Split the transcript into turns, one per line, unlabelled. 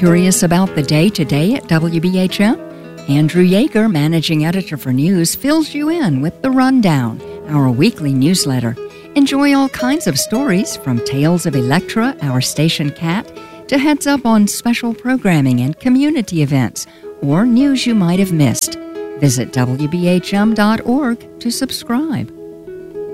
Curious about the day-to-day at WBHM? Andrew Yeager, managing editor for news, fills you in with The Rundown, our weekly newsletter. Enjoy all kinds of stories, from tales of Electra, our station cat, to heads up on special programming and community events, or news you might have missed. Visit WBHM.org to subscribe.